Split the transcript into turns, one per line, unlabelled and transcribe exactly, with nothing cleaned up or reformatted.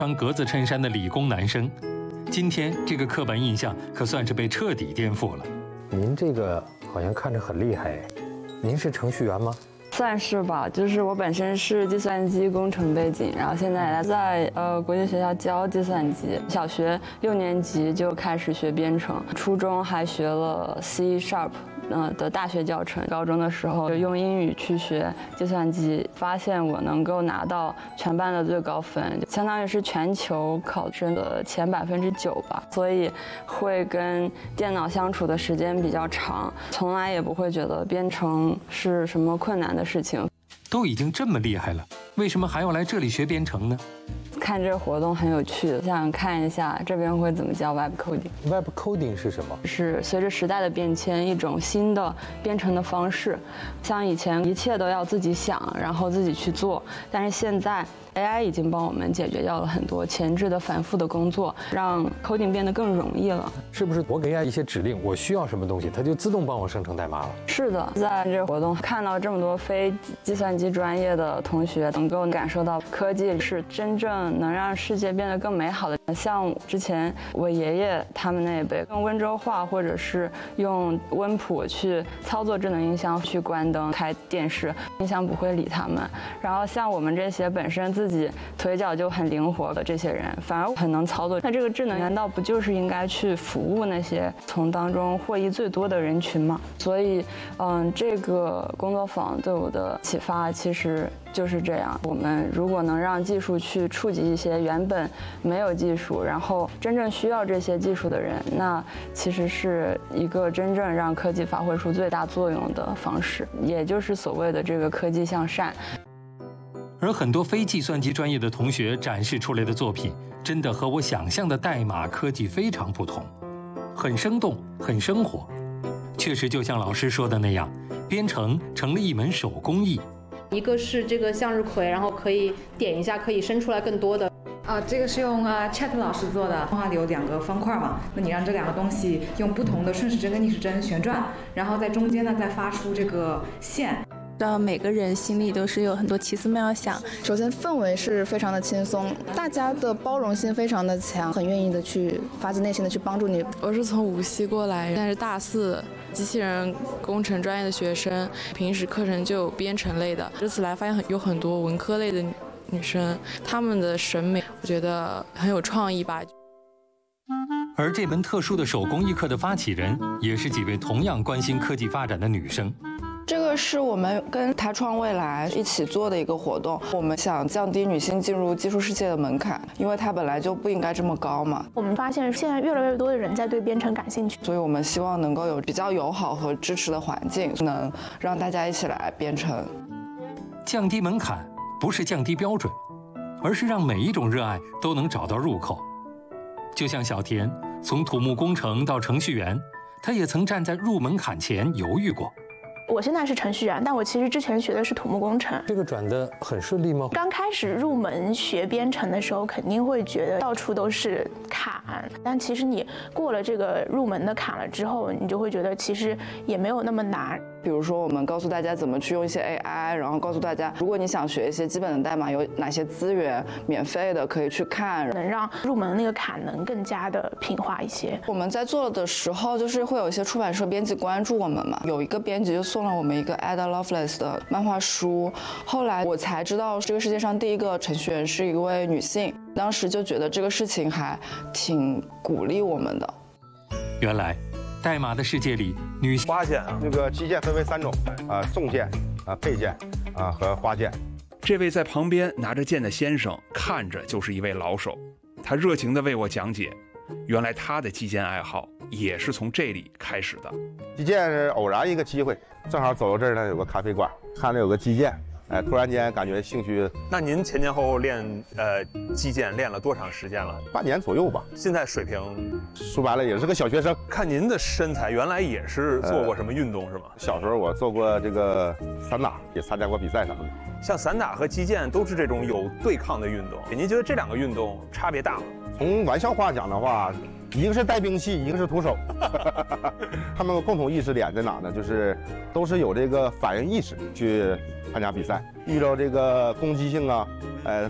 穿格子衬衫的理工男生。今天这个刻板印象可算是被彻底颠覆了。
您这个好像看着很厉害，您是程序员吗？
算是吧，就是我本身是计算机工程背景，然后现在在呃国际学校教计算机，小学六年级就开始学编程，初中还学了 C Sharp。呃的大学教程，高中的时候就用英语去学计算机，发现我能够拿到全班的最高分，相当于是全球考生的前百分之九吧，所以会跟电脑相处的时间比较长，从来也不会觉得编程是什么困难的事情。
都已经这么厉害了，为什么还要来这里学编程呢？
看这个活动很有趣，想看一下这边会怎么教 Web Coding。Web
Coding 是什么？
是随着时代的变迁，一种新的编程的方式。像以前一切都要自己想，然后自己去做，但是现在 A I 已经帮我们解决掉了很多前置的反复的工作，让 coding 变得更容易了。
是不是我给 A I 一些指令，我需要什么东西，它就自动帮我生成代码了？
是的，在这个活动看到这么多非计算机专业的同学，能够感受到科技是真正能让世界变得更美好的。像之前我爷爷他们那一辈用温州话或者是用温谱去操作智能音箱，去关灯开电视，音箱不会理他们。然后像我们这些本身自己腿脚就很灵活的这些人，反而很能操作。那这个智能难道不就是应该去服务那些从当中获益最多的人群吗？所以嗯，这个工作坊对我的启发其实就是这样。我们如果能让技术去触及一些原本没有技术，然后真正需要这些技术的人，那其实是一个真正让科技发挥出最大作用的方式，也就是所谓的这个科技向善。
而很多非计算机专业的同学展示出来的作品，真的和我想象的代码科技非常不同，很生动，很生活。确实就像老师说的那样，编程成了一门手工艺。
一个是这个向日葵，然后可以点一下可以生出来更多的。
啊，这个是用啊 Chat 老师做的，的话有两个方块嘛，那你让这两个东西用不同的顺时针跟逆时针旋转，然后在中间呢再发出这个线。
让每个人心里都是有很多奇思妙想。
首先氛围是非常的轻松，大家的包容性非常的强，很愿意的去发自内心的去帮助你。
我是从无锡过来，但是大四机器人工程专业的学生，平时课程就有编程类的，这次来发现有很多文科类的女生，她们的审美我觉得很有创意吧。
而这门特殊的手工艺课的发起人，也是几位同样关心科技发展的女生。
这个是我们跟台创未来一起做的一个活动，我们想降低女性进入技术世界的门槛，因为它本来就不应该这么高嘛。
我们发现现在越来越多的人在对编程感兴趣，
所以我们希望能够有比较友好和支持的环境，能让大家一起来编程。
降低门槛不是降低标准，而是让每一种热爱都能找到入口。就像小田从土木工程到程序员，他也曾站在入门槛前犹豫过。
我现在是程序员，但我其实之前学的是土木工程。
这个转得很顺利吗？
刚开始入门学编程的时候，肯定会觉得到处都是坎，但其实你过了这个入门的坎了之后，你就会觉得其实也没有那么难。
比如说，我们告诉大家怎么去用一些 A I， 然后告诉大家，如果你想学一些基本的代码，有哪些资源免费的可以去看，
能让入门那个坎能更加的平滑一些。
我们在做的时候，就是会有一些出版社编辑关注我们嘛，有一个编辑就送了我们一个 Ada Lovelace 的漫画书，后来我才知道这个世界上第一个程序员是一位女性，当时就觉得这个事情还挺鼓励我们的。
原来代码的世界里，女性
花件啊，这个机件分为三种啊，纵件啊、配件啊和花件。
这位在旁边拿着剑的先生看着就是一位老手，他热情地为我讲解，原来他的击剑爱好也是从这里开始的。
击剑是偶然一个机会，正好走到这儿呢，有个咖啡馆，看着有个击剑。哎，突然间感觉兴趣。
那您前前后后练呃击剑练了多长时间了？
半年左右吧。
现在水平，
说白了也是个小学生。
看您的身材，原来也是做过什么运动、呃、是吗？
小时候我做过这个散打，也参加过比赛啥的。
像散打和击剑都是这种有对抗的运动，您觉得这两个运动差别大吗？
从玩笑话讲的话，一个是带兵器，一个是徒手。他们共同意识点在哪呢？就是都是有这个反应意识去参加比赛，遇到这个攻击性啊，呃